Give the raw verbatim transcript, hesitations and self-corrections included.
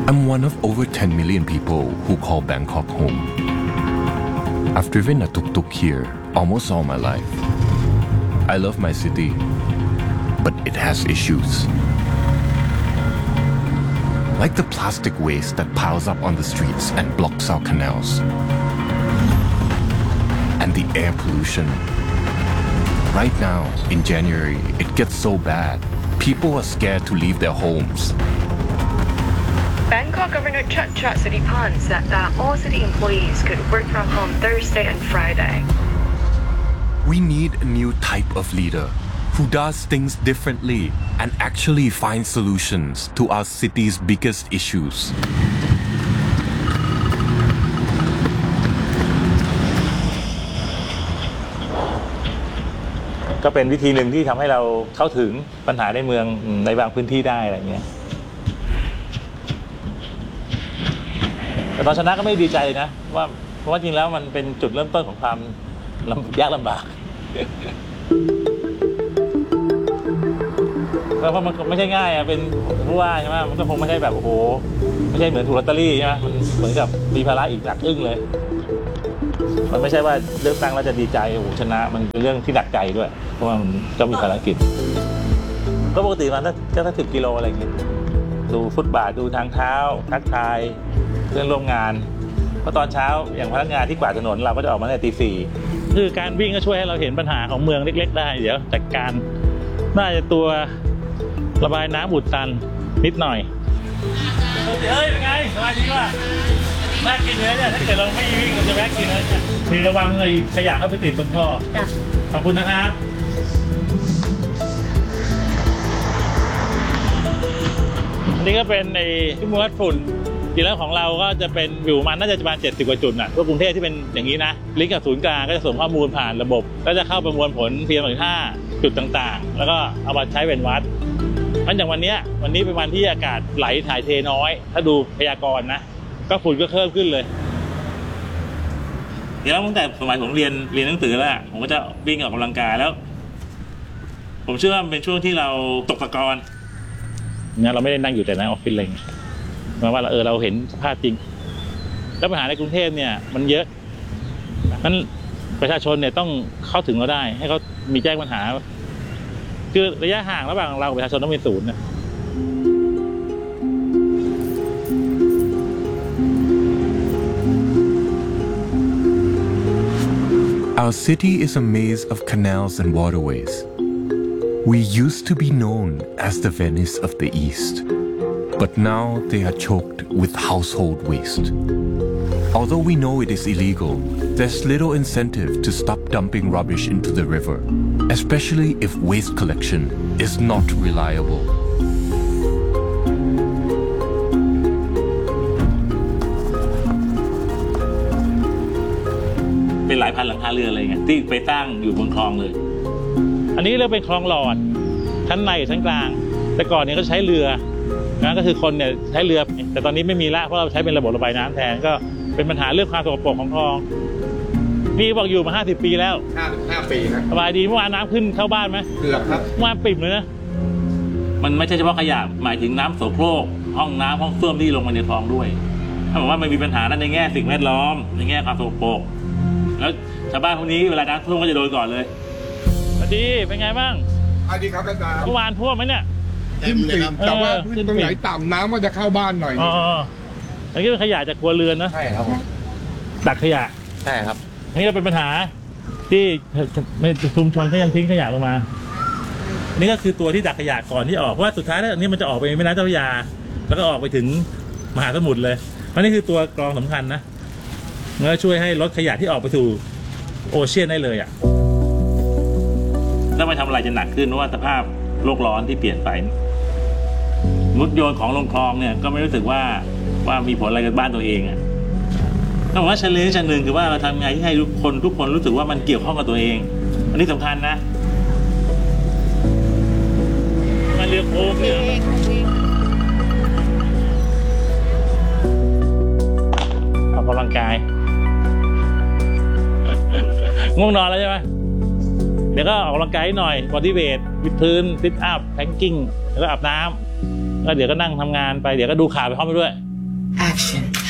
I'm one of over ten million people who call Bangkok home. I've driven a tuk-tuk here almost all my life. I love my city, but it has issues. Like the plastic waste that piles up on the streets and blocks our canals. And the air pollution. Right now, in January, it gets so bad, people are scared to leave their homes. Bangkok Governor Chhatchhat Siripan said that all city employees could work from home Thursday and Friday. We need a new type of leader who does things differently and actually finds solutions to our city's biggest issues. ก็เป็นวิธีหนึ่งที่ทำให้เราเข้าถึงปัญหาในเมืองในบางพื้นที่ได้อะไรเงี้ยแต่ตอนชนะก็ไม่ดีใจเลยนะว่าเพราะว่าจริงแล้วมันเป็นจุดเริ่มต้นของความยากลำบากเพราะมันไม่ใช่ง่ายอ่ะเป็นผู้ว่าใช่ไหมมันก็คงไม่ใช่แบบโอ้โหไม่ใช่เหมือนถูกลอตเตอรี่ใช่ไหมมันเหมือนกับมีภาระอีกหนักอึ้งเลยมันไม่ใช่ว่าเลือกตั้งแล้วจะดีใจโอ้โหชนะมันเป็นเรื่องที่หนักใจด้วยเพราะว่ามันก็มีภารกิจก็ปกติมันก็ถ้าถึงกิโลอะไรอย่างเงี้ยดูฟุตบาทดูทางเท้าทักทายเพื่อนร่วมงานเพราะตอนเช้าอย่างพนักงานที่กวาดถนนเราก็จะออกมาในตีสี่คือการวิ่งก็ช่วยให้เราเห็นปัญหาของเมืองเล็กๆได้เดี๋ยวจัดการน่าจะตัวระบายน้ำอุดตันนิดหน่อยเฮ้ยเป็นไงสบายดีป่ะน่ากินเลยเนี่ยถ้าเกิดเราไม่วิ่งเราจะแวะกินเลยเนี่ยมีระวังเลยขยะเข้าไปติดบนท่อขอบคุณนะครับอันนี้ก็เป็นในที่มูลวัดฝุ่นทีแล้วของเราก็จะเป็นอยู่มันน่าจะประมาณเจ็ดสิบกว่าจุดน่ะทั่วกรุงเทพที่เป็นอย่างนี้นะลิงก์กับศูนย์กลางก็จะส่งข้อมูลผ่านระบบก็จะเข้าประมวลผล พี เอ็ม สองจุดห้า จุดต่างๆแล้วก็เอามาใช้เป็นวัดเพราะอย่างวันนี้วันนี้เป็นวันที่อากาศไหลถ่ายเทน้อยถ้าดูพยากรณ์นะก็ฝุ่นก็เพิ่มขึ้นเลยเดี๋ยวตั้งแต่สมัยผมเรียนเรียนหนังสือแล้วผมก็จะวิ่งออกกำลังกายแล้วผมเชื่อว่ามันเป็นช่วงที่เราตกตะกอนเนี่ยเราไม่ได้นั่งอยู่แต่ในออฟฟิศอะไรเงี้ยหมายว่าเราเออเราเห็นสภาพจริงแล้วปัญหาในกรุงเทพเนี่ยมันเยอะนั้นประชาชนเนี่ยต้องเข้าถึงเราได้ให้เขามีแจ้งปัญหาคือระยะห่างระหว่างเราประชาชนต้องเป็นศูนย์นะ Our city is a maze of canals and waterways. We used to be known as the Venice of the East, but now they are choked with household waste. Although we know it is illegal, there's little incentive to stop dumping rubbish into the river, especially if waste collection is not reliable. เป็นหลายพันหลังคาเรือนอะไรเงี้ยที่ไปตั้งอยู่บนคลองเลยอันนี้เรียกเป็นคลองหลอดชั้นในชั้นกลางแต่ก่อนเนี่ยก็ใช้เรือนะก็คือคนเนี่ยใช้เรือแต่ตอนนี้ไม่มีละเพราะเราใช้เป็นระบบระบายน้ำแทนก็เป็นปัญหาเรื่องความสกปรกของคลองพี่บอกอยู่มาห้าสิบปีแล้วห้าสิบห้าปีนะสบายดีเมื่อวานน้ำขึ้นเข้าบ้านไหมเกือบครับเมื่อวานปิ่มเลยนะมันไม่ใช่เฉพาะขยะหมายถึงน้ำโสโครกห้องน้ำห้องส้วมที่ลงมาในคลองด้วยถ้าบอกว่ามันมีปัญหานั้นในแง่สิ่งแวดล้อมในแง่ความสกปรกแล้วชาวบ้านพวกนี้เวลาน้ำท่วมก็จะโดนก่อนเลยสวัสดีเป็นไงบ้างสวัสดีครับอาจารย์เมื่อวานท่วมไหมเนี่ยขึ้นปิ่มแต่ว่าพื้นตรงไหนต่ำน้ำก็จะเข้าบ้านหน่อยอ๋ออันนี้เป็นขยะจากครัวเรือนนะใช่ครับตักขยะใช่ครับอันนี้ก็เป็นปัญหาที่ในชุมชนเขายังทิ้งขยะลงมาอันนี้ก็คือตัวที่ดักขยะก่อนที่ออกเพราะว่าสุดท้ายแล้วอันนี้มันจะออกไปแม่น้ำเจ้าพระยาแล้วก็ออกไปถึงมหาสมุทรเลยเพราะนี่คือตัวกรองสำคัญนะมันก็ช่วยให้ลดขยะที่ออกไปสู่โอเชียนได้เลยอ่ะถ้าไม่ทำอะไรจะหนักขึ้นเพราะว่าสภาพโลกร้อนที่เปลี่ยนไปมุดโยนของลงคลองเนี่ยก็ไม่รู้สึกว่าว่ามีผลอะไรกับบ้านตัวเองอ่ะต้องบอกว่าเฉลี่ยชั้นหนึ่งคือว่าเราทำไงที่ให้ทุกคนทุกคนรู้สึกว่ามันเกี่ยวข้องกับตัวเองอันนี้สำคัญนะมันเรือโค้งเนี่ยออกกำลังกายง่วงนอนแล้วใช่ไหมเดี๋ยวก็ออกกำลังกายหน่อยบอดี้เวทวิดพื้นซิทอัพแพงกิ้งแล้วก็อาบน้ำแล้วเดี๋ยวก็นั่งทำงานไปเดี๋ยวก็ดูข่าวไปพร้อมไปด้วย Action.